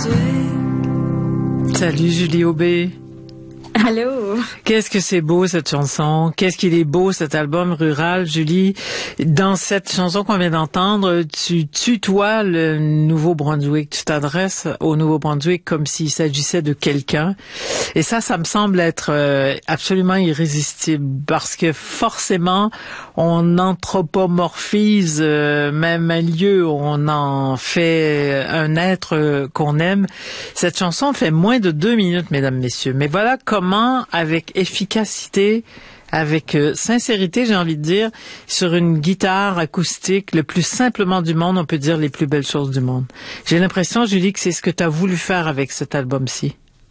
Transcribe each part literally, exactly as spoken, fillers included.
Salut Julie Aubé. Allô. Qu'est-ce que c'est beau cette chanson. Qu'est-ce qu'il est beau cet album rural, Julie. Dans cette chanson qu'on vient d'entendre, tu tutoies le Nouveau-Brunswick. Tu t'adresses au Nouveau-Brunswick comme s'il s'agissait de quelqu'un. Et ça, ça me semble être euh, absolument irrésistible parce que forcément, on anthropomorphise euh, même un lieu, on en fait un être euh, qu'on aime. Cette chanson fait moins de deux minutes, mesdames, messieurs. Mais voilà comment avec efficacité, avec euh, sincérité, j'ai envie de dire, sur une guitare acoustique, le plus simplement du monde, on peut dire les plus belles choses du monde. J'ai l'impression, Julie, que c'est ce que tu as voulu faire avec cet album-ci.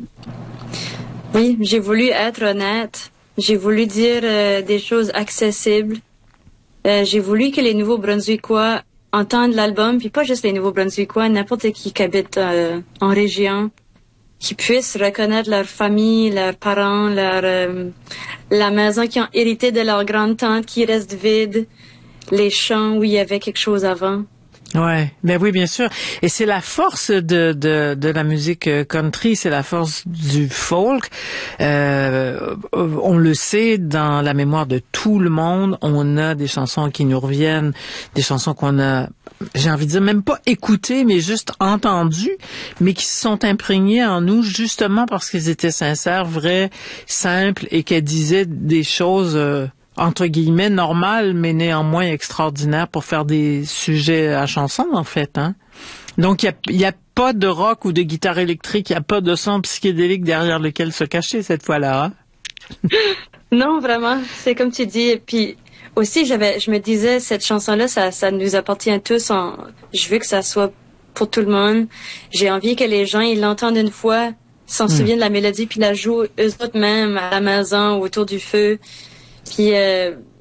Oui, j'ai voulu être honnête. J'ai voulu dire euh, des choses accessibles. Euh, j'ai voulu que les Nouveaux-Brunswickois entendent l'album, puis pas juste les Nouveaux-Brunswickois, n'importe qui qui habite euh, en région, qui puissent reconnaître leur famille, leurs parents, leur euh, la maison qu'ils ont héritée de leur grande-tante qui reste vide, les champs où il y avait quelque chose avant. Ouais, ben oui, bien sûr. Et c'est la force de de de la musique country, c'est la force du folk. Euh, on le sait, dans la mémoire de tout le monde, on a des chansons qui nous reviennent, des chansons qu'on a, j'ai envie de dire, même pas écoutées, mais juste entendues, mais qui se sont imprégnées en nous justement parce qu'elles étaient sincères, vraies, simples et qu'elles disaient des choses euh, entre guillemets, normal, mais néanmoins extraordinaire pour faire des sujets à chanson, en fait, hein. Donc, il y a, il y a pas de rock ou de guitare électrique, il y a pas de son psychédélique derrière lequel se cacher cette fois-là, hein? Non, vraiment, c'est comme tu dis. Et puis, aussi, j'avais, je me disais, cette chanson-là, ça, ça nous appartient à tous. En, je veux que ça soit pour tout le monde. J'ai envie que les gens, ils l'entendent une fois, s'en mmh. souviennent de la mélodie, puis la jouent eux autres mêmes à la maison, autour du feu. Puis euh,